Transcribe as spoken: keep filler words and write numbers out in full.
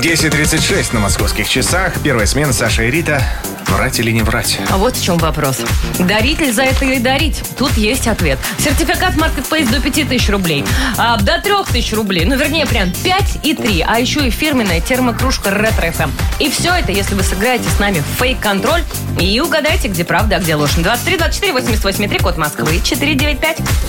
десять тридцать шесть на московских часах. Первая смена, Саша и Рита. Врать или не врать? А вот в чем вопрос. Даритель за это или дарить? Тут есть ответ. Сертификат Marketplace до пяти тысяч рублей. А, до трех тысяч рублей. Ну, вернее, прям пять и три. А еще и фирменная термокружка Ретро эф эм. И все это, если вы сыграете с нами в фейк-контроль и угадаете, где правда, а где ложь. двадцать три двадцать четыре восемьдесят восемь три, код Москвы, четыре девять пять.